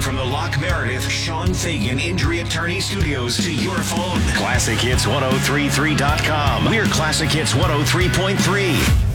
from the Locke Meredith Sean Fagan Injury Attorney Studios to your phone. ClassicHits1033.com. We're Classic Hits 103.3.